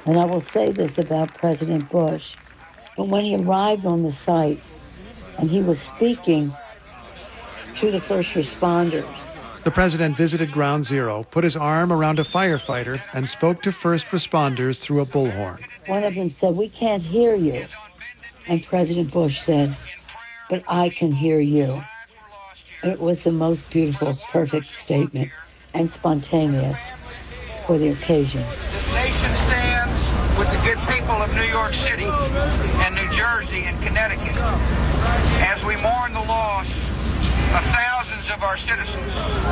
And I will say this about President Bush, but when he arrived on the site and he was speaking to the first responders. The president visited Ground Zero, put his arm around a firefighter, and spoke to first responders through a bullhorn. One of them said, "We can't hear you." And President Bush said, "But I can hear you." And it was the most beautiful, perfect statement and spontaneous for the occasion. This nation stands with the good people of New York City and New Jersey and Connecticut as we mourn the loss of thousands of our citizens.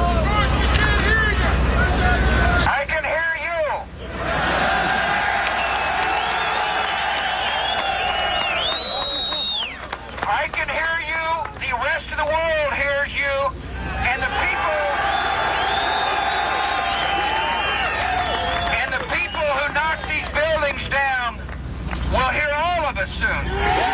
I can hear you. I can hear you. The rest of the world hears you. And the people who knock these buildings down will hear all of us soon.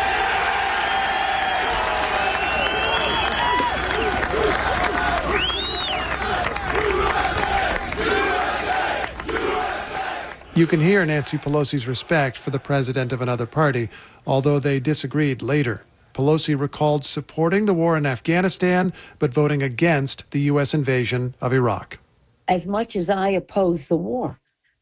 You can hear Nancy Pelosi's respect for the president of another party, although they disagreed later. Pelosi recalled supporting the war in Afghanistan, but voting against the U.S. invasion of Iraq. As much as I oppose the war,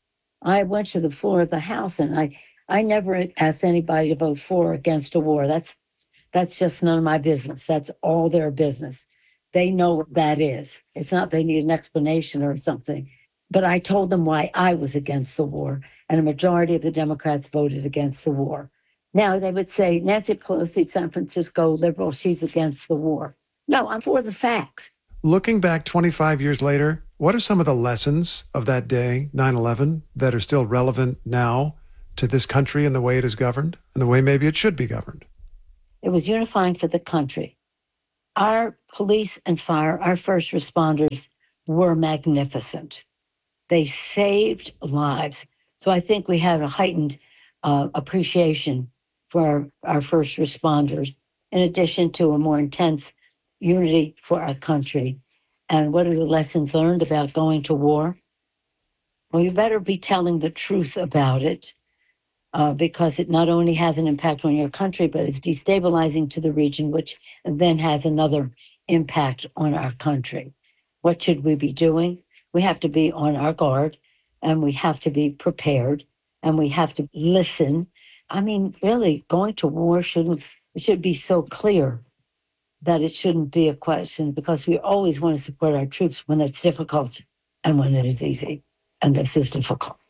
I went to the floor of the House and I never asked anybody to vote for or against a war. That's just none of my business. That's all their business. They know what that is. It's not they need an explanation or something. But I told them why I was against the war, and a majority of the Democrats voted against the war. Now they would say, Nancy Pelosi, San Francisco liberal, she's against the war. No, I'm for the facts. Looking back 25 years later, what are some of the lessons of that day, 9/11, that are still relevant now to this country and the way it is governed and the way maybe it should be governed? It was unifying for the country. Our police and fire, our first responders were magnificent. They saved lives. So I think we have a heightened appreciation for our first responders, in addition to a more intense unity for our country. And what are the lessons learned about going to war? Well, you better be telling the truth about it, because it not only has an impact on your country, but it's destabilizing to the region, which then has another impact on our country. What should we be doing? We have to be on our guard, and we have to be prepared, and we have to listen. I mean, really, going to war should be so clear that it shouldn't be a question, because we always want to support our troops when it's difficult and when it is easy, and this is difficult.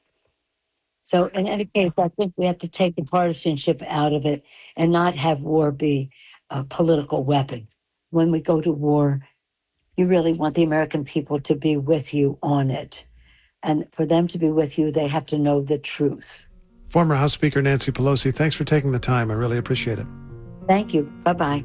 So in any case, I think we have to take the partisanship out of it and not have war be a political weapon. When we go to war, you really want the American people to be with you on it. And for them to be with you, they have to know the truth. Former House Speaker Nancy Pelosi, thanks for taking the time. I really appreciate it. Thank you. Bye-bye.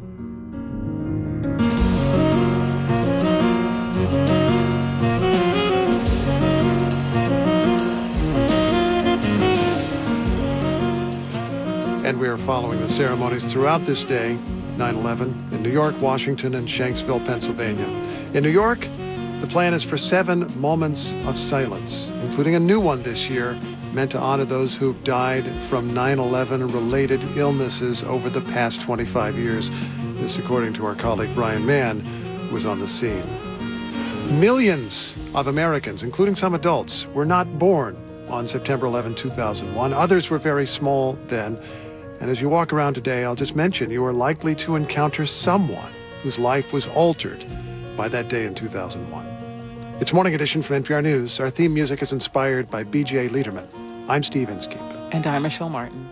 And we are following the ceremonies throughout this day, 9/11, in New York, Washington, and Shanksville, Pennsylvania. In New York, the plan is for 7 moments of silence, including a new one this year, meant to honor those who've died from 9/11-related illnesses over the past 25 years. This according to our colleague Brian Mann, who was on the scene. Millions of Americans, including some adults, were not born on September 11, 2001. Others were very small then. And as you walk around today, I'll just mention you are likely to encounter someone whose life was altered by that day in 2001. It's Morning Edition from NPR News. Our theme music is inspired by B.J. Liederman. I'm Steve Inskeep. And I'm Michelle Martin.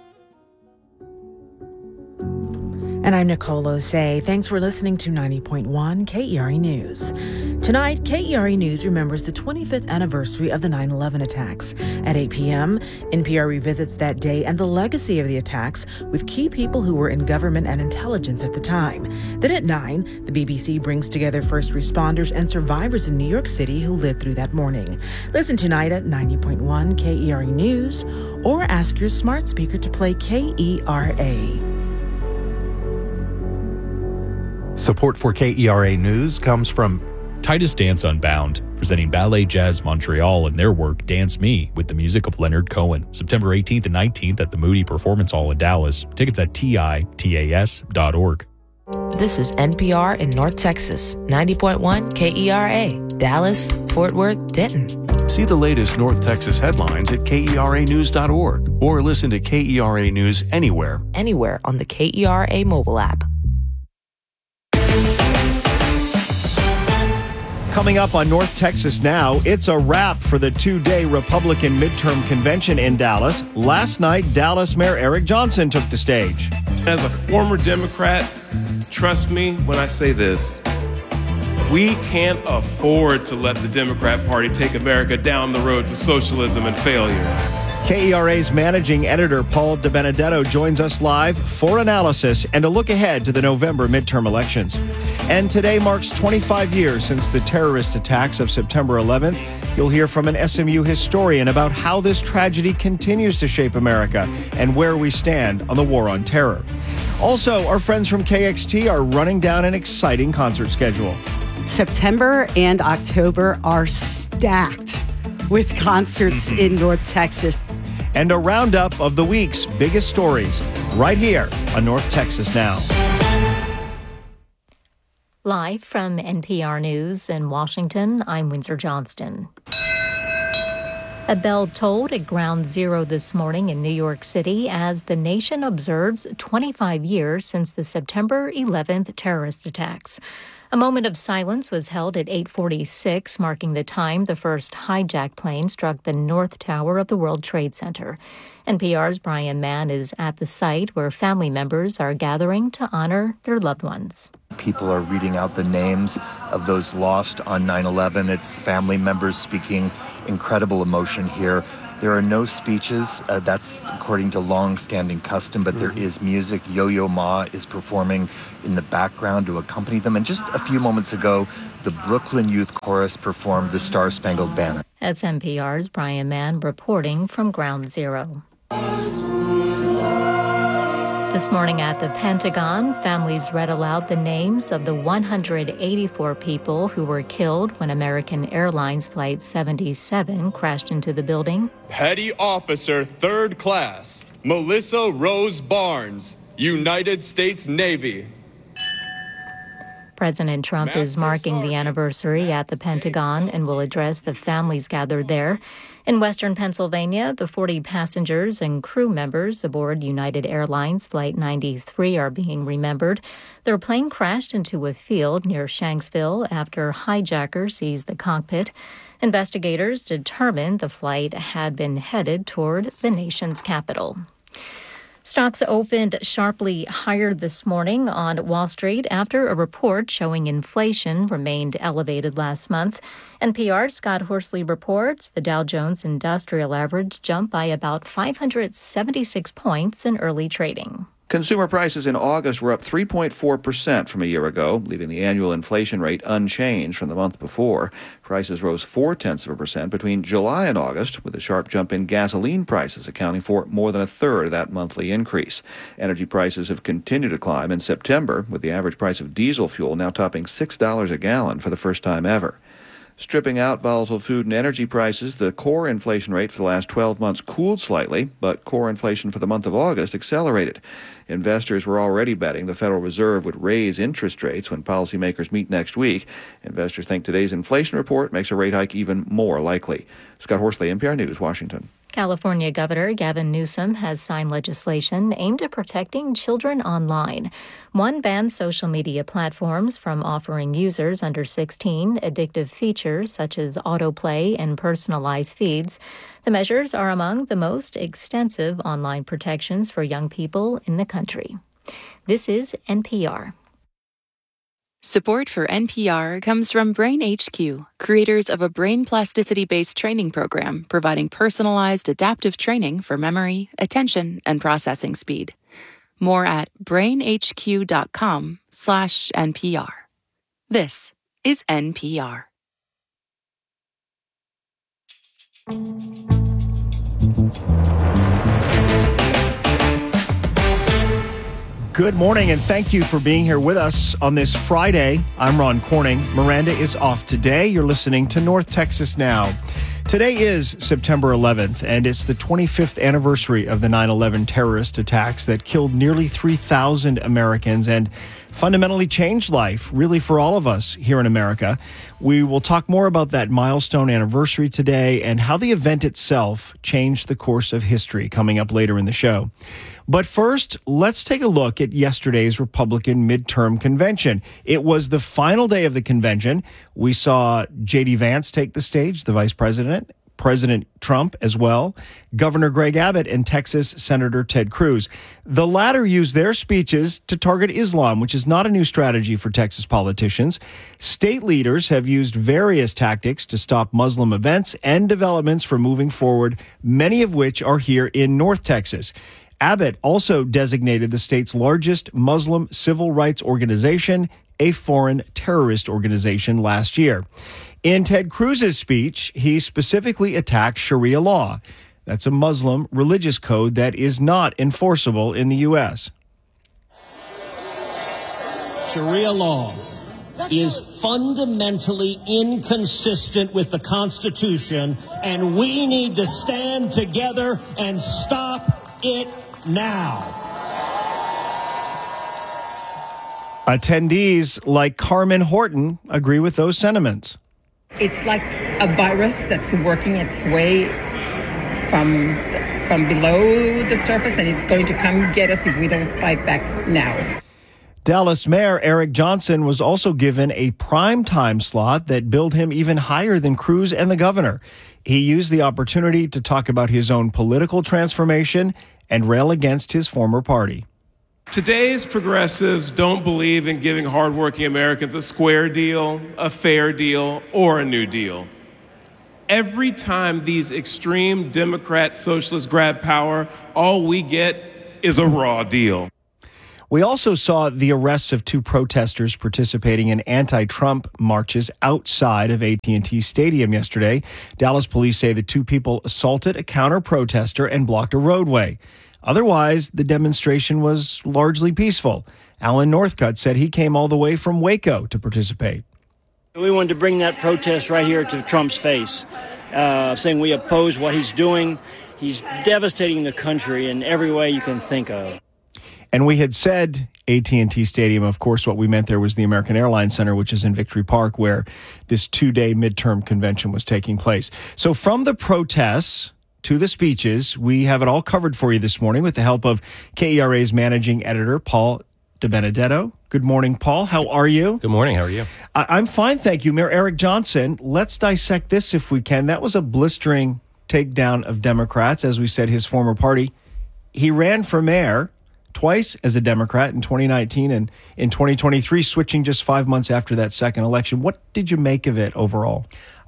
And I'm Nicole Osei. Thanks for listening to 90.1 KERE News. Tonight, KERE News remembers the 25th anniversary of the 9/11 attacks. At 8 p.m., NPR revisits that day and the legacy of the attacks with key people who were in government and intelligence at the time. Then at 9, the BBC brings together first responders and survivors in New York City who lived through that morning. Listen tonight at 90.1 KERE News or ask your smart speaker to play KERA. Support for KERA News comes from Titus Dance Unbound, presenting Ballet Jazz Montreal and their work Dance Me with the music of Leonard Cohen. September 18th and 19th at the Moody Performance Hall in Dallas. Tickets at TITAS.org. This is NPR in North Texas, 90.1 KERA, Dallas, Fort Worth, Denton. See the latest North Texas headlines at KERAnews.org or listen to KERA News anywhere. Anywhere on the KERA mobile app. Coming up on North Texas Now, it's a wrap for the two-day Republican midterm convention in Dallas. Last night, Dallas Mayor Eric Johnson took the stage. As a former Democrat, trust me when I say this, we can't afford to let the Democrat Party take America down the road to socialism and failure. KERA's managing editor Paul DeBenedetto joins us live for analysis and a look ahead to the November midterm elections. And today marks 25 years since the terrorist attacks of September 11th. You'll hear from an SMU historian about how this tragedy continues to shape America and where we stand on the war on terror. Also, our friends from KXT are running down an exciting concert schedule. September and October are stacked with concerts in North Texas. And a roundup of the week's biggest stories right here on North Texas Now. Live from NPR News in Washington, I'm Windsor Johnston. A bell tolled at Ground Zero this morning in New York City as the nation observes 25 years since the September 11th terrorist attacks. A moment of silence was held at 8:46, marking the time the first hijacked plane struck the North Tower of the World Trade Center. NPR's Brian Mann is at the site where family members are gathering to honor their loved ones. People are reading out the names of those lost on 9/11. It's family members speaking incredible emotion here. There are no speeches. That's according to long-standing custom, but there is music. Yo-Yo Ma is performing in the background to accompany them. And just a few moments ago, the Brooklyn Youth Chorus performed the Star-Spangled Banner. That's NPR's Brian Mann reporting from Ground Zero. This morning at the Pentagon, families read aloud the names of the 184 people who were killed when American Airlines Flight 77 crashed into the building. Petty Officer 3rd Class, Melissa Rose Barnes, United States Navy. President Trump is marking the anniversary at the Pentagon and will address the families gathered there. In western Pennsylvania, the 40 passengers and crew members aboard United Airlines Flight 93 are being remembered. Their plane crashed into a field near Shanksville after hijackers seized the cockpit. Investigators determined the flight had been headed toward the nation's capital. Stocks opened sharply higher this morning on Wall Street after a report showing inflation remained elevated last month. NPR's Scott Horsley reports the Dow Jones Industrial Average jumped by about 576 points in early trading. Consumer prices in August were up 3.4% from a year ago, leaving the annual inflation rate unchanged from the month before. Prices rose 0.4% between July and August, with a sharp jump in gasoline prices accounting for more than a third of that monthly increase. Energy prices have continued to climb in September, with the average price of diesel fuel now topping $6 a gallon for the first time ever. Stripping out volatile food and energy prices, the core inflation rate for the last 12 months cooled slightly, but core inflation for the month of August accelerated. Investors were already betting the Federal Reserve would raise interest rates when policymakers meet next week. Investors think today's inflation report makes a rate hike even more likely. Scott Horsley, NPR News, Washington. California Governor Gavin Newsom has signed legislation aimed at protecting children online. One bans social media platforms from offering users under 16 addictive features such as autoplay and personalized feeds. The measures are among the most extensive online protections for young people in the country. This is NPR. Support for NPR comes from Brain HQ, creators of a brain plasticity-based training program providing personalized adaptive training for memory, attention, and processing speed. More at brainhq.com/NPR. This is NPR. Good morning, and thank you for being here with us on this Friday. I'm Ron Corning. Miranda is off today. You're listening to North Texas Now. Today is September 11th, and it's the 25th anniversary of the 9/11 terrorist attacks that killed nearly 3,000 Americans and fundamentally changed life, really, for all of us here in America. We will talk more about that milestone anniversary today and how the event itself changed the course of history coming up later in the show. But first, let's take a look at yesterday's Republican midterm convention. It was the final day of the convention. We saw J.D. Vance take the stage, the vice president, President Trump as well, Governor Greg Abbott, and Texas Senator Ted Cruz. The latter used their speeches to target Islam, which is not a new strategy for Texas politicians. State leaders have used various tactics to stop Muslim events and developments from moving forward, many of which are here in North Texas. Abbott also designated the state's largest Muslim civil rights organization a foreign terrorist organization last year. In Ted Cruz's speech, he specifically attacked Sharia law. That's a Muslim religious code that is not enforceable in the U.S. Sharia law is fundamentally inconsistent with the Constitution, and we need to stand together and stop it now. Attendees like Carmen Horton agree with those sentiments. It's like a virus that's working its way from below the surface, and it's going to come get us if we don't fight back now. Dallas Mayor Eric Johnson was also given a primetime slot that billed him even higher than Cruz and the governor. He used the opportunity to talk about his own political transformation and rail against his former party. Today's progressives don't believe in giving hardworking Americans a square deal, a fair deal, or a new deal. Every time these extreme Democrat socialists grab power, all we get is a raw deal. We also saw the arrests of two protesters participating in anti-Trump marches outside of AT&T Stadium yesterday. Dallas police say the two people assaulted a counter-protester and blocked a roadway. Otherwise, the demonstration was largely peaceful. Alan Northcutt said he came all the way from Waco to participate. We wanted to bring that protest right here to Trump's face, saying we oppose what he's doing. He's devastating the country in every way you can think of. And we had said AT&T Stadium. Of course, what we meant there was the American Airlines Center, which is in Victory Park, where this two-day midterm convention was taking place. So from the protests to the speeches, we have it all covered for you this morning with the help of KERA's managing editor, Paul DeBenedetto. Good morning, Paul. How are you? Good morning. How are you? I'm fine, thank you. Mayor Eric Johnson, let's dissect this if we can. That was a blistering takedown of Democrats, as we said, his former party. He ran for mayor twice as a Democrat in 2019 and in 2023, switching just 5 months after that second election. What did you make of it overall?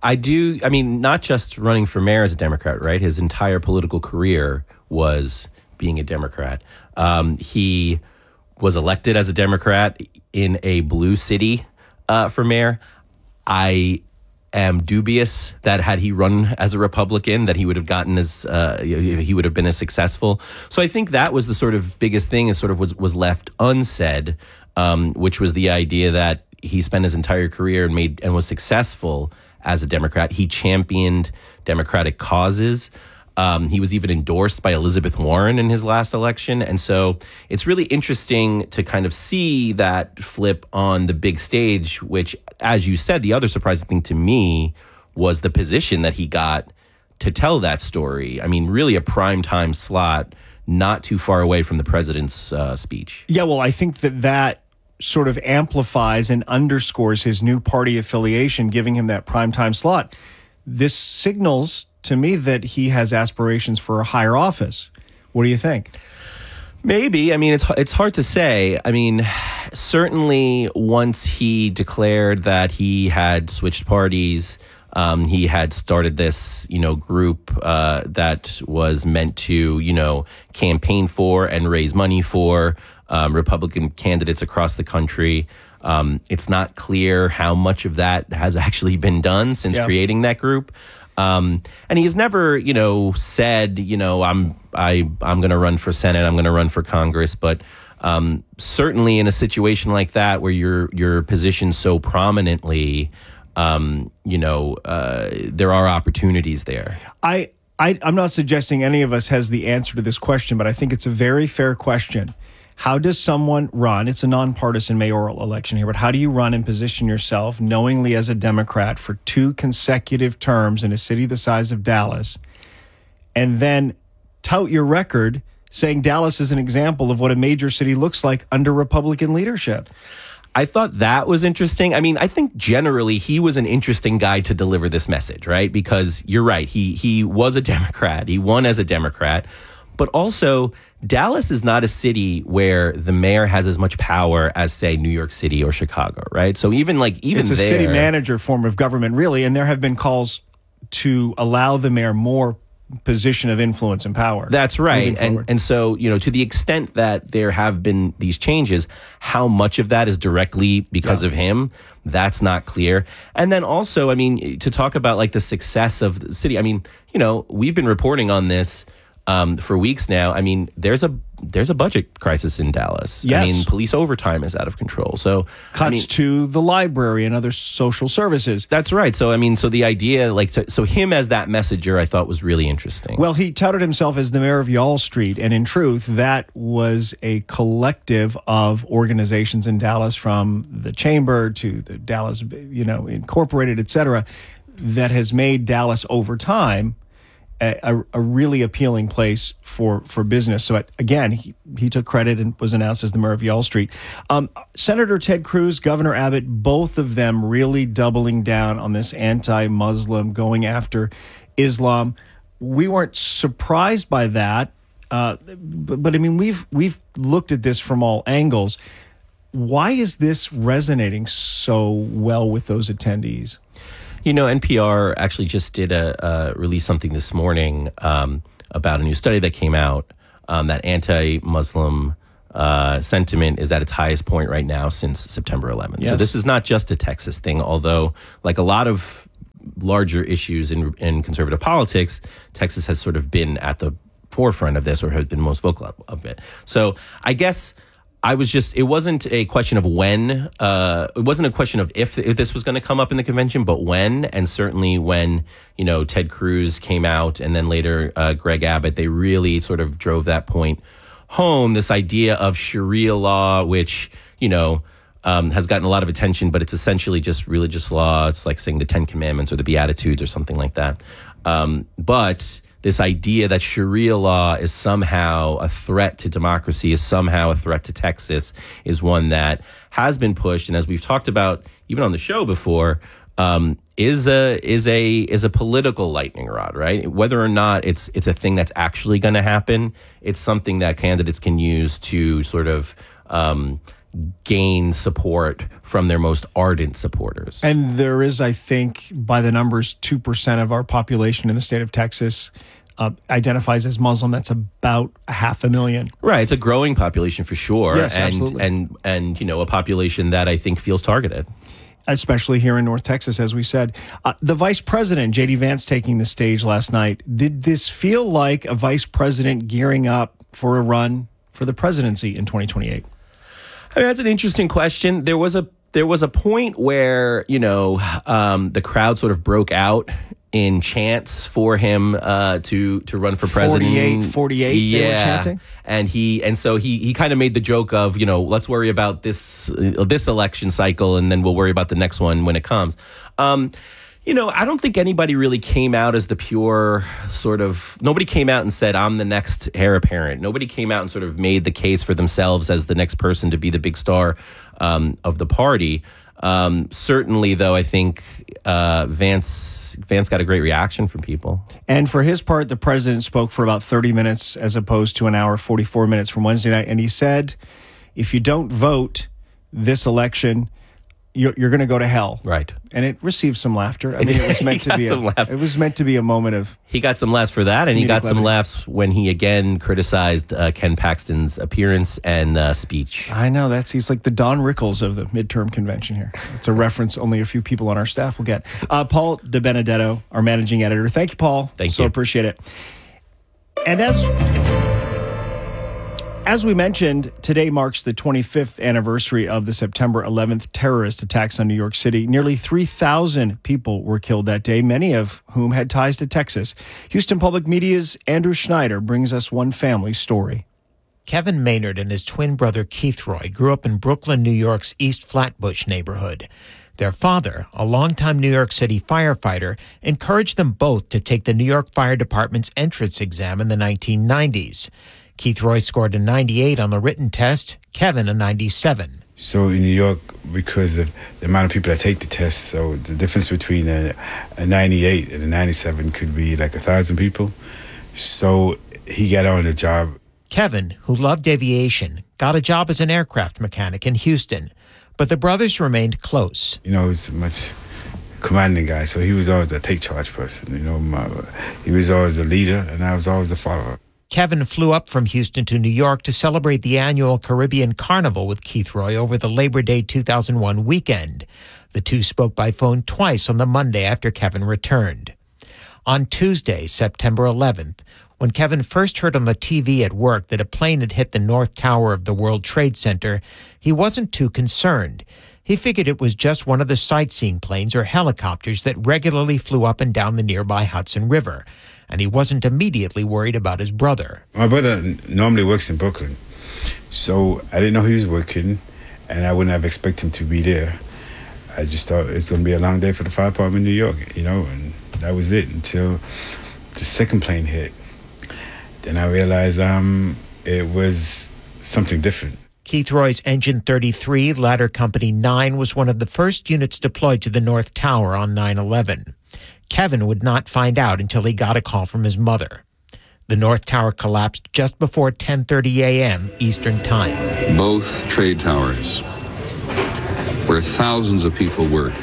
Not just running for mayor as a Democrat, right? His entire political career was being a Democrat. He was elected as a Democrat in a blue city for mayor. I am dubious that had he run as a Republican, that he would have gotten he would have been as successful. So I think that was the sort of biggest thing, is sort of was left unsaid, which was the idea that he spent his entire career and was successful as a Democrat. He championed Democratic causes. He was even endorsed by Elizabeth Warren in his last election. And so it's really interesting to kind of see that flip on the big stage, which, as you said, the other surprising thing to me was the position that he got to tell that story. I mean, really a primetime slot, not too far away from the president's speech. Yeah, well, I think that sort of amplifies and underscores his new party affiliation, giving him that primetime slot. This signals to me that he has aspirations for a higher office. What do you think? Maybe. I mean, it's hard to say. I mean, certainly once he declared that he had switched parties, he had started this, group that was meant to, campaign for and raise money for Republican candidates across the country. It's not clear how much of that has actually been done since creating that group. And he has never, said, I'm going to run for Senate, I'm going to run for Congress. But Certainly in a situation like that where you're positioned so prominently, there are opportunities there. I'm not suggesting any of us has the answer to this question, but I think it's a very fair question. How does someone run? It's a nonpartisan mayoral election here, but how do you run and position yourself knowingly as a Democrat for 2 consecutive terms in a city the size of Dallas, and then tout your record saying Dallas is an example of what a major city looks like under Republican leadership? I thought that was interesting. I mean, I think generally he was an interesting guy to deliver this message, right? Because you're right. He was a Democrat. He won as a Democrat. But also, Dallas is not a city where the mayor has as much power as, say, New York City or Chicago, right? So even it's a city manager form of government, really. And there have been calls to allow the mayor more position of influence and power. That's right. And so, to the extent that there have been these changes, how much of that is directly because of him, that's not clear. And then also, I mean, to talk about like the success of the city, I mean, we've been reporting on this for weeks now. I mean, there's a budget crisis in Dallas. Yes. I mean, police overtime is out of control. So cuts to the library and other social services. That's right. So, I mean, so the idea, so him as that messenger, I thought was really interesting. Well, he touted himself as the mayor of Y'all Street. And in truth, that was a collective of organizations in Dallas, from the Chamber to the Dallas, Incorporated, et cetera, that has made Dallas over time a really appealing place for business. So again, he took credit and was announced as the mayor of Y'all Street. Senator Ted Cruz, Governor Abbott, both of them really doubling down on this anti-Muslim, going after Islam. We weren't surprised by that, but I mean, we've looked at this from all angles. Why is this resonating so well with those attendees? NPR actually just did release something this morning about a new study that came out that anti-Muslim sentiment is at its highest point right now since September 11th. Yes. So this is not just a Texas thing, although like a lot of larger issues in conservative politics, Texas has sort of been at the forefront of this, or has been most vocal of it. So I guess it wasn't a question of when, it wasn't a question of if this was going to come up in the convention, but when. And certainly when, Ted Cruz came out, and then later Greg Abbott, they really sort of drove that point home. This idea of Sharia law, which, has gotten a lot of attention, but it's essentially just religious law. It's like saying the 10 Commandments or the Beatitudes or something like that. But this idea that Sharia law is somehow a threat to democracy, is somehow a threat to Texas, is one that has been pushed, and as we've talked about even on the show before, is a political lightning rod, right? Whether or not it's a thing that's actually going to happen, it's something that candidates can use to sort of gain support from their most ardent supporters. And there is, I think, by the numbers, 2% of our population in the state of Texas identifies as Muslim. That's about 500,000. Right. It's a growing population for sure. Yes, and, absolutely. And a population that I think feels targeted. Especially here in North Texas, as we said. The vice president, J.D. Vance, taking the stage last night. Did this feel like a vice president gearing up for a run for the presidency in 2028? I mean, that's an interesting question. There was a point where, the crowd sort of broke out in chants for him to run for president. 48, yeah. They were chanting? And so he kind of made the joke of, let's worry about this election cycle, and then we'll worry about the next one when it comes. I don't think anybody really came out as the pure nobody came out and said, I'm the next heir apparent. Nobody came out and sort of made the case for themselves as the next person to be the big star of the party. Certainly, though, I think Vance got a great reaction from people. And for his part, the president spoke for about 30 minutes as opposed to an hour, 44 minutes from Wednesday night. And he said, if you don't vote this election, you're going to go to hell. Right. And it received some laughter. I mean, it was meant to be it was meant to be a moment of. He got some laughs for that, and he got some laughs when he again criticized Ken Paxton's appearance and speech. I know, he's like the Don Rickles of the midterm convention here. It's a reference only a few people on our staff will get. Paul DeBenedetto, our managing editor. Thank you, Paul. Thank you. So appreciate it. And as we mentioned, today marks the 25th anniversary of the September 11th terrorist attacks on New York City. Nearly 3,000 people were killed that day, many of whom had ties to Texas. Houston Public Media's Andrew Schneider brings us one family story. Kevin Maynard and his twin brother Keith Roy grew up in Brooklyn, New York's East Flatbush neighborhood. Their father, a longtime New York City firefighter, encouraged them both to take the New York Fire Department's entrance exam in the 1990s. Keith Roy scored a 98 on the written test, Kevin a 97. So in New York, because of the amount of people that take the test, so the difference between a 98 and a 97 could be like 1,000 people. So he got on the job. Kevin, who loved aviation, got a job as an aircraft mechanic in Houston, but the brothers remained close. You know, he's a much commanding guy, so he was always the take-charge person. You know, he was always the leader, and I was always the follower. Kevin flew up from Houston to New York to celebrate the annual Caribbean Carnival with Keith Roy over the Labor Day 2001 weekend. The two spoke by phone twice on the Monday after Kevin returned. On Tuesday, September 11th, when Kevin first heard on the TV at work that a plane had hit the North Tower of the World Trade Center, he wasn't too concerned. He figured it was just one of the sightseeing planes or helicopters that regularly flew up and down the nearby Hudson River, and he wasn't immediately worried about his brother. My brother normally works in Brooklyn, so I didn't know he was working, and I wouldn't have expected him to be there. I just thought it's going to be a long day for the fire department in New York, you know, and that was it until the second plane hit. Then I realized it was something different. Keith Roy's Engine 33, Ladder Company 9, was one of the first units deployed to the North Tower on 9/11. Kevin would not find out until he got a call from his mother. The North Tower collapsed just before 10:30 a.m. Eastern Time. Both trade towers, where thousands of people work,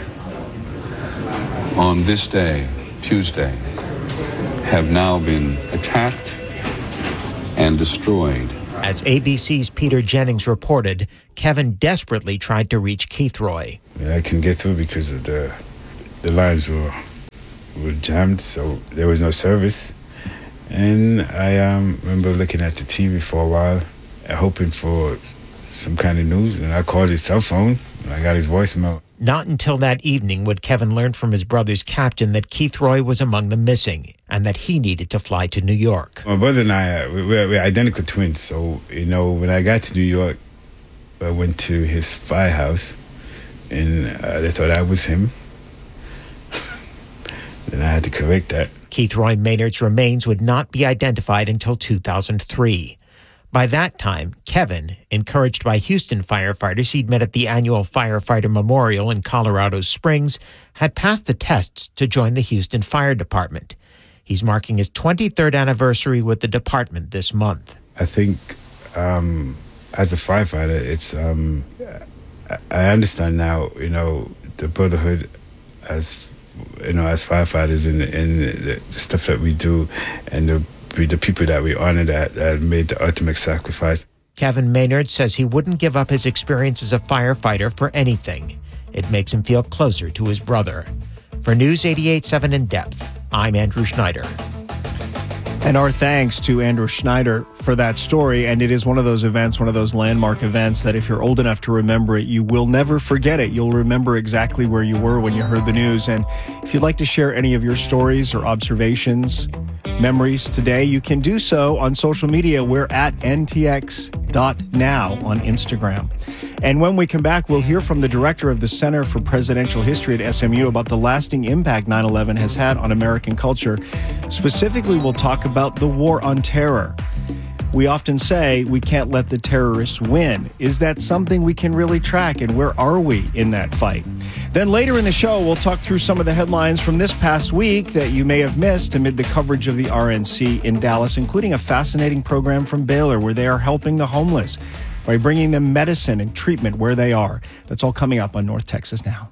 on this day, Tuesday, have now been attacked and destroyed. As ABC's Peter Jennings reported, Kevin desperately tried to reach Keith Roy. I couldn't get through because of the lines were jammed, so there was no service. And I remember looking at the TV for a while, hoping for some kind of news, and I called his cell phone, and I got his voicemail. Not until that evening would Kevin learn from his brother's captain that Keith Roy was among the missing and that he needed to fly to New York. My brother and I, we're identical twins, so, you know, when I got to New York, I went to his firehouse, and they thought I was him. Then I had to correct that. Keith Roy Maynard's remains would not be identified until 2003. By that time, Kevin, encouraged by Houston firefighters he'd met at the annual Firefighter Memorial in Colorado Springs, had passed the tests to join the Houston Fire Department. He's marking his 23rd anniversary with the department this month. I think as a firefighter, it's I understand now, you know, the brotherhood as, you know, as firefighters and the stuff that we do, and the people that we honor that made the ultimate sacrifice. Kevin Maynard says he wouldn't give up his experience as a firefighter for anything. It makes him feel closer to his brother. For News 88.7 In Depth, I'm Andrew Schneider. And our thanks to Andrew Schneider for that story. And it is one of those events, one of those landmark events that if you're old enough to remember it, you will never forget it. You'll remember exactly where you were when you heard the news. And if you'd like to share any of your stories or observations, memories today, you can do so on social media. We're at ntx.now on Instagram. And when we come back, we'll hear from the director of the Center for Presidential History at SMU about the lasting impact 9/11 has had on American culture. Specifically, we'll talk about the war on terror. We often say we can't let the terrorists win. Is that something we can really track, and where are we in that fight? Then later in the show, we'll talk through some of the headlines from this past week that you may have missed amid the coverage of the RNC in Dallas, including a fascinating program from Baylor where they are helping the homeless by bringing them medicine and treatment where they are. That's all coming up on North Texas Now.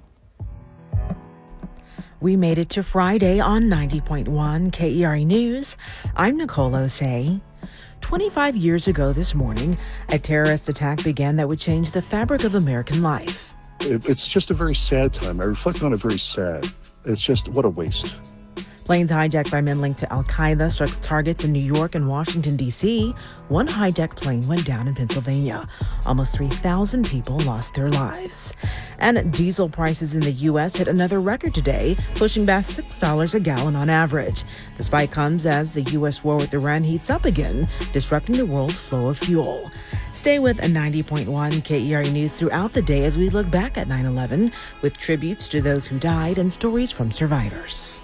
We made it to Friday on 90.1 KERE News. I'm Nicole Osei. 25 years ago this morning, a terrorist attack began that would change the fabric of American life. It's just a very sad time. I reflect on it very sad. It's just, what a waste. Planes hijacked by men linked to Al-Qaeda struck targets in New York and Washington, D.C. One hijacked plane went down in Pennsylvania. Almost 3,000 people lost their lives. And diesel prices in the U.S. hit another record today, pushing past $6 a gallon on average. The spike comes as the U.S. war with Iran heats up again, disrupting the world's flow of fuel. Stay with a 90.1 KERA News throughout the day as we look back at 9/11 with tributes to those who died and stories from survivors.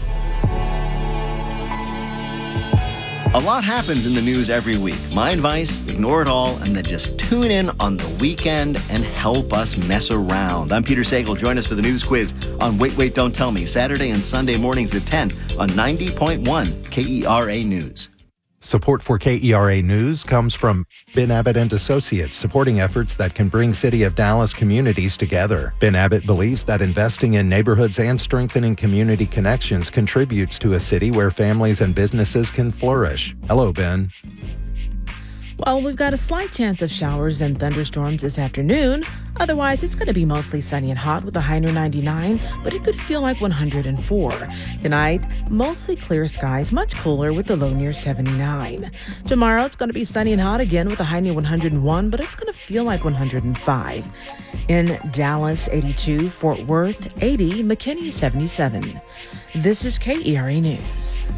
A lot happens in the news every week. My advice, ignore it all and then just tune in on the weekend and help us mess around. I'm Peter Sagal. Join us for the news quiz on Wait, Wait, Don't Tell Me, Saturday and Sunday mornings at 10 on 90.1 KERA News. Support for KERA News comes from Ben Abbott & Associates, supporting efforts that can bring City of Dallas communities together. Ben Abbott believes that investing in neighborhoods and strengthening community connections contributes to a city where families and businesses can flourish. Hello, Ben. Well, we've got a slight chance of showers and thunderstorms this afternoon. Otherwise, it's going to be mostly sunny and hot with a high near 99, but it could feel like 104. Tonight, mostly clear skies, much cooler with the low near 79. Tomorrow, it's going to be sunny and hot again with a high near 101, but it's going to feel like 105. In Dallas, 82, Fort Worth, 80, McKinney, 77. This is KERA News.